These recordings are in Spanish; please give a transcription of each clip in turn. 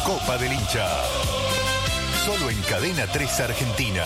Copa del Hincha. Solo en Cadena 3 Argentina.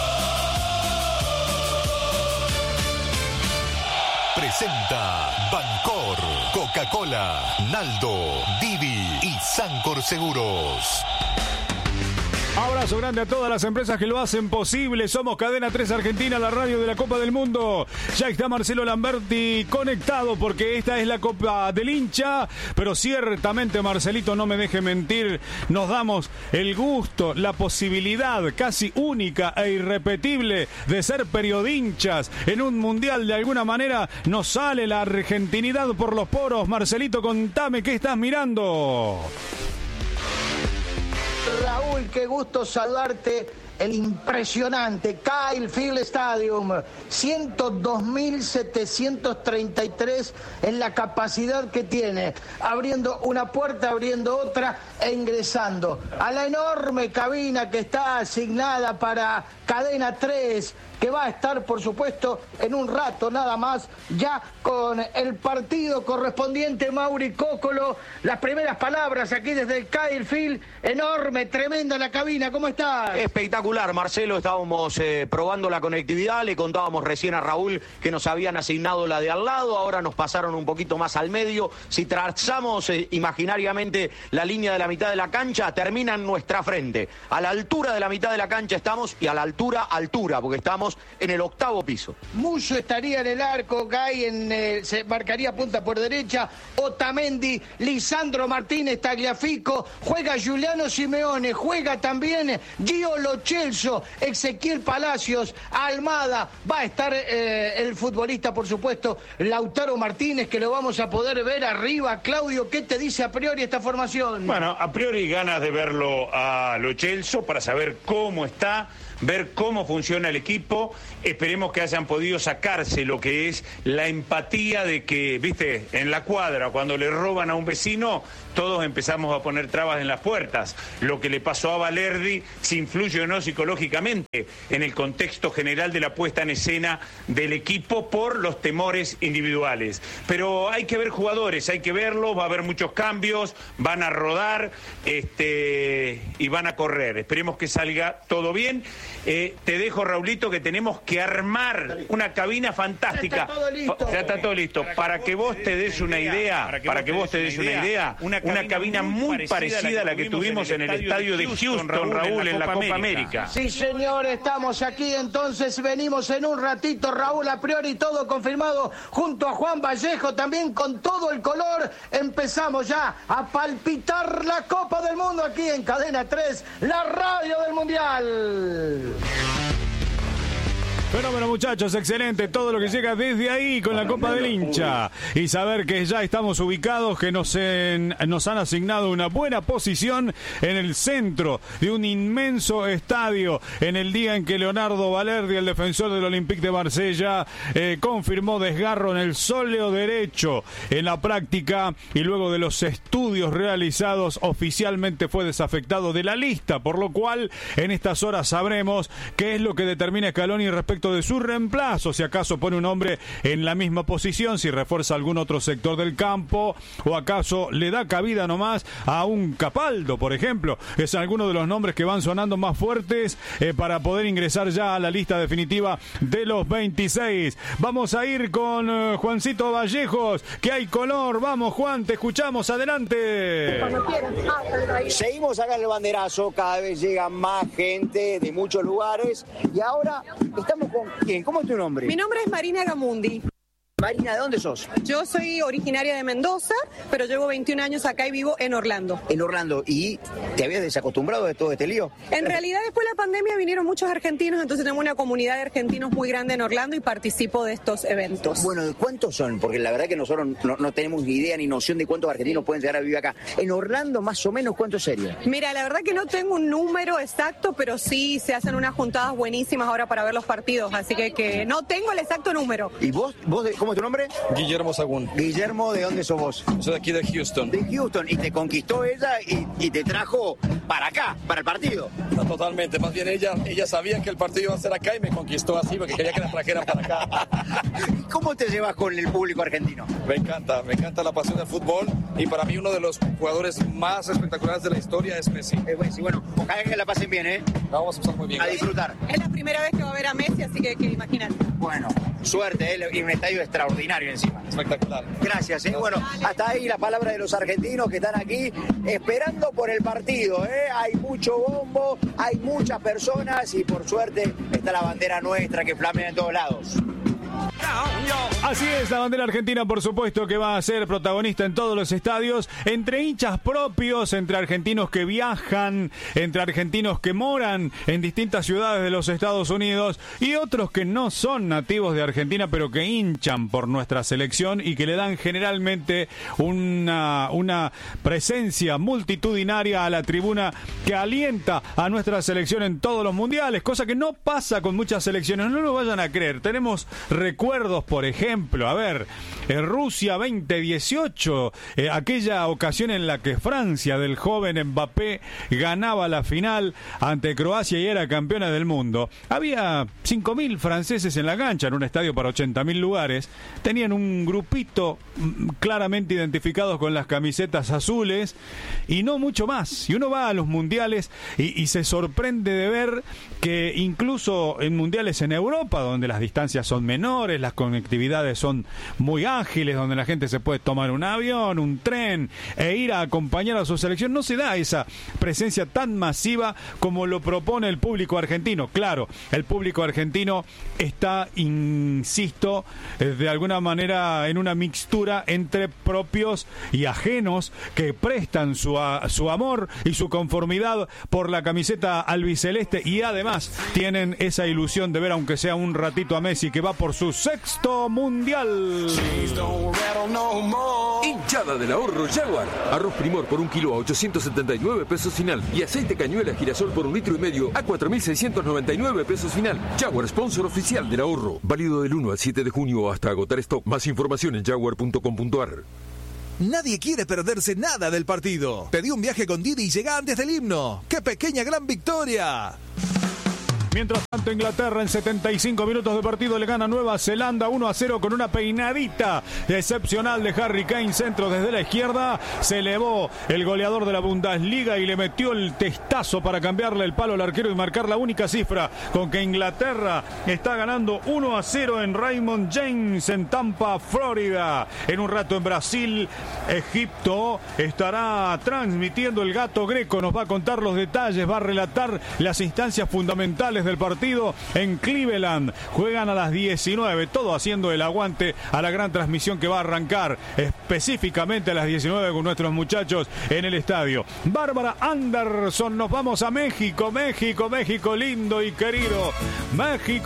Presenta Bancor, Coca-Cola, Naldo, Didi y Sancor Seguros. Abrazo grande a todas las empresas que lo hacen posible. Somos Cadena 3 Argentina, la radio de la Copa del Mundo. Ya está Marcelo Lamberti conectado porque esta es la Copa del Hincha. Pero ciertamente, Marcelito, no me deje mentir, nos damos el gusto, la posibilidad casi única e irrepetible de ser periodinchas en un mundial. De alguna manera nos sale la argentinidad por los poros. Marcelito, contame qué estás mirando. Raúl, qué gusto saludarte. El impresionante Kyle Field Stadium, 102.733 en la capacidad que tiene, abriendo una puerta, abriendo otra e ingresando a la enorme cabina que está asignada para Cadena 3, que va a estar, por supuesto, en un rato nada más, ya con el partido correspondiente. Mauri Cócolo, las primeras palabras aquí desde el Kyle Field, enorme, tremenda la cabina, ¿cómo estás? Espectacular, Marcelo, estábamos probando la conectividad, le contábamos recién a Raúl que nos habían asignado la de al lado, ahora nos pasaron un poquito más al medio. Si trazamos imaginariamente la línea de la mitad de la cancha, termina en nuestra frente. A la altura de la mitad de la cancha estamos, y a la altura, porque estamos en el 8º piso. Musso estaría en el arco, Gay se marcaría punta por derecha, Otamendi, Lisandro Martínez, Tagliafico, juega Giuliano Simeone, juega también Gio Lo Celso, Ezequiel Palacios, Almada, va a estar el futbolista, por supuesto, Lautaro Martínez, que lo vamos a poder ver arriba. Claudio, ¿qué te dice a priori esta formación? Bueno, a priori ganas de verlo a Lo Celso para saber cómo está, ver cómo funciona el equipo. Esperemos que hayan podido sacarse lo que es la empatía de que, viste, en la cuadra, cuando le roban a un vecino, todos empezamos a poner trabas en las puertas. Lo que le pasó a Balerdi, si influye o no psicológicamente en el contexto general de la puesta en escena del equipo por los temores individuales. Pero hay que ver jugadores, hay que verlos, va a haber muchos cambios, van a rodar y van a correr. Esperemos que salga todo bien. Te dejo, Raulito, que tenemos que armar una cabina fantástica. Ya está todo listo. Para que vos te des una idea, una cabina muy parecida a la que tuvimos en el estadio de Houston, Raúl, en la Copa América. Sí, señor, estamos aquí, entonces venimos en un ratito, Raúl, a priori todo confirmado, junto a Juan Vallejo, también con todo el color. Empezamos ya a palpitar la Copa del Mundo aquí en Cadena 3, la radio del Mundial. Bueno, muchachos, excelente todo lo que llega desde ahí con la Copa del Hincha. Y saber que ya estamos ubicados, que nos han asignado una buena posición en el centro de un inmenso estadio, en el día en que Leonardo Balerdi, el defensor del Olympique de Marsella, confirmó desgarro en el sóleo derecho en la práctica, y luego de los estudios realizados oficialmente fue desafectado de la lista, por lo cual en estas horas sabremos qué es lo que determina Scaloni respecto de su reemplazo, si acaso pone un hombre en la misma posición, si refuerza algún otro sector del campo, o acaso le da cabida nomás a un Capaldo, por ejemplo. Es alguno de los nombres que van sonando más fuertes para poder ingresar ya a la lista definitiva de los 26. Vamos a ir con Juancito Vallejos, que hay color. Vamos, Juan, te escuchamos, adelante. Seguimos acá en el banderazo, cada vez llega más gente de muchos lugares, y ahora estamos con ¿quién? ¿Cómo es tu nombre? Mi nombre es Marina Gamundi. Marina, ¿de dónde sos? Yo soy originaria de Mendoza, pero llevo 21 años acá y vivo en Orlando. En Orlando. ¿Y te habías desacostumbrado de todo este lío? En realidad, después de la pandemia vinieron muchos argentinos, entonces tenemos una comunidad de argentinos muy grande en Orlando y participo de estos eventos. Bueno, ¿cuántos son? Porque la verdad que nosotros no tenemos ni idea ni noción de cuántos argentinos pueden llegar a vivir acá. En Orlando, más o menos, ¿cuántos serían? Mira, la verdad que no tengo un número exacto, pero sí se hacen unas juntadas buenísimas ahora para ver los partidos, así que no tengo el exacto número. ¿Y vos cómo es tu nombre? Guillermo Sagún. Guillermo, ¿de dónde sos vos? Soy de aquí de Houston. De Houston, y te conquistó ella y te trajo para acá, para el partido. No, totalmente, más bien ella sabía que el partido iba a ser acá y me conquistó así porque quería que la trajeran para acá. ¿Cómo te llevas con el público argentino? Me encanta la pasión del fútbol y para mí uno de los jugadores más espectaculares de la historia es Messi. Bueno, ojalá que la pasen bien, ¿eh? La vamos a pasar muy bien. A disfrutar. Es la primera vez que va a ver a Messi, así que imagínate. Bueno, suerte, y un estadio extraordinario encima. Espectacular. Gracias, Bueno, hasta ahí la palabra de los argentinos que están aquí esperando por el partido, Hay mucho bombo, hay muchas personas y por suerte está la bandera nuestra que flamea en todos lados. Así es, la bandera argentina, por supuesto, que va a ser protagonista en todos los estadios, entre hinchas propios, entre argentinos que viajan, entre argentinos que moran en distintas ciudades de los Estados Unidos y otros que no son nativos de Argentina, pero que hinchan por nuestra selección y que le dan generalmente una presencia multitudinaria a la tribuna que alienta a nuestra selección en todos los mundiales, cosa que no pasa con muchas selecciones, no lo vayan a creer. Tenemos recuerdos, por ejemplo, Rusia 2018, aquella ocasión en la que Francia del joven Mbappé ganaba la final ante Croacia y era campeona del mundo. Había 5.000 franceses en la cancha, en un estadio para 80.000 lugares. Tenían un grupito claramente identificados con las camisetas azules y no mucho más. Y uno va a los mundiales y se sorprende de ver que incluso en mundiales en Europa, donde las distancias son menores, las conectividades son muy ágiles, donde la gente se puede tomar un avión, un tren e ir a acompañar a su selección, no se da esa presencia tan masiva como lo propone el público argentino. Claro, el público argentino está, insisto, de alguna manera en una mixtura entre propios y ajenos que prestan su amor y su conformidad por la camiseta albiceleste y además tienen esa ilusión de ver, aunque sea un ratito, a Messi, que va por su sexto mundial. Hinchada del ahorro Jaguar. Arroz Primor por 1 kilo a 879 pesos final. Y aceite cañuela girasol por 1,5 litros a 4.699 pesos final. Jaguar, sponsor oficial del ahorro. Válido del 1 al 7 de junio hasta agotar stock. Más información en jaguar.com.ar. Nadie quiere perderse nada del partido. Pedí un viaje con Didi y llega antes del himno. ¡Qué pequeña gran victoria! Mientras tanto, Inglaterra en 75 minutos de partido le gana a Nueva Zelanda 1-0 con una peinadita excepcional de Harry Kane, centro desde la izquierda. Se elevó el goleador de la Bundesliga y le metió el testazo para cambiarle el palo al arquero y marcar la única cifra con que Inglaterra está ganando 1-0 en Raymond James en Tampa, Florida. En un rato en Brasil, Egipto estará transmitiendo el Gato Greco, nos va a contar los detalles, va a relatar las instancias fundamentales del partido en Cleveland. Juegan a las 19, todo haciendo el aguante a la gran transmisión que va a arrancar específicamente a las 19 con nuestros muchachos en el estadio. Bárbara Anderson, nos vamos a México, México lindo y querido. México.